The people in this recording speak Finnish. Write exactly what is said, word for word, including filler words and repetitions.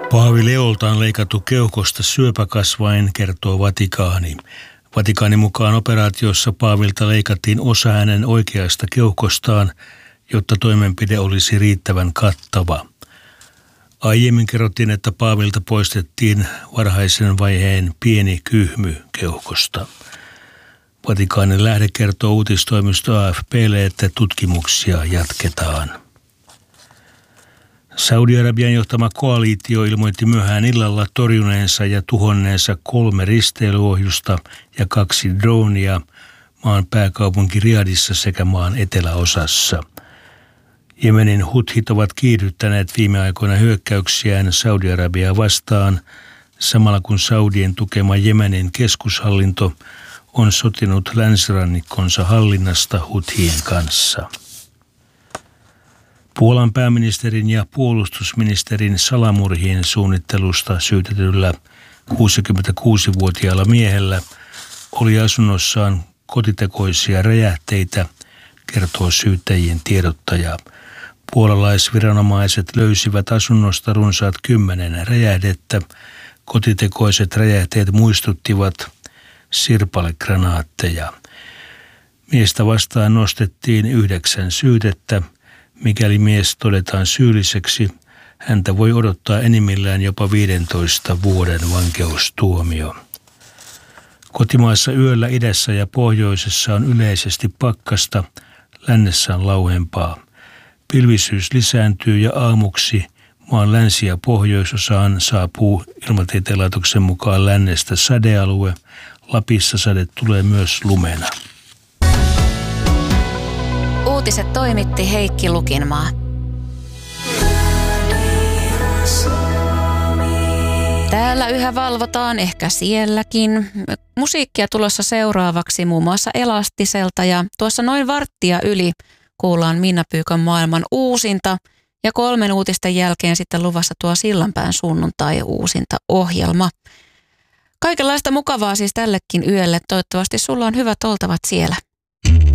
Paavi Leolta on leikattu keuhkosta syöpäkasvain, kertoo Vatikaani. Vatikaanin mukaan operaatiossa Paavilta leikattiin osa hänen oikeasta keuhkostaan, jotta toimenpide olisi riittävän kattava. Aiemmin kerrottiin, että Paavilta poistettiin varhaisen vaiheen pieni kyhmy keuhkosta. Vatikaanin lähde kertoo uutistoimisto A F P:lle, että tutkimuksia jatketaan. Saudi-Arabian johtama koaliitio ilmoitti myöhään illalla torjuneensa ja tuhonneensa kolme risteilyohjusta ja kaksi dronia maan pääkaupunki Riadissa sekä maan eteläosassa. Jemenin huthit ovat kiihdyttäneet viime aikoina hyökkäyksiään Saudi-Arabiaa vastaan, samalla kun Saudien tukema Jemenin keskushallinto on sotinut länsirannikkonsa hallinnasta huthien kanssa. Puolan pääministerin ja puolustusministerin salamurhien suunnittelusta syytetyllä kuusikymmentäkuusivuotiaalla miehellä oli asunnossaan kotitekoisia räjähteitä, kertoo syyttäjien tiedottaja. Puolalaisviranomaiset löysivät asunnosta runsaat kymmenen räjähdettä. Kotitekoiset räjähteet muistuttivat sirpalegranaatteja. Miestä vastaan nostettiin yhdeksän syytettä. Mikäli mies todetaan syylliseksi, häntä voi odottaa enimmillään jopa viidentoista vuoden vankeustuomio. Kotimaassa yöllä idässä ja pohjoisessa on yleisesti pakkasta, lännessä on lauhempaa. Pilvisyys lisääntyy ja aamuksi maan länsi- ja pohjoisosaan saapuu Ilmatieteen laitoksen mukaan lännestä sadealue. Lapissa sade tulee myös lumena. Uutiset toimitti Heikki Lukinmaa. Täällä yhä valvotaan, ehkä sielläkin. Musiikkia tulossa seuraavaksi muun muassa Elastiselta ja tuossa noin varttia yli kuullaan Minna Pyykön maailman uusinta ja kolmen uutisten jälkeen sitten luvassa tuo Sillanpään sunnuntai uusinta ohjelma. Kaikenlaista mukavaa siis tällekin yölle. Toivottavasti sulla on hyvät oltavat siellä.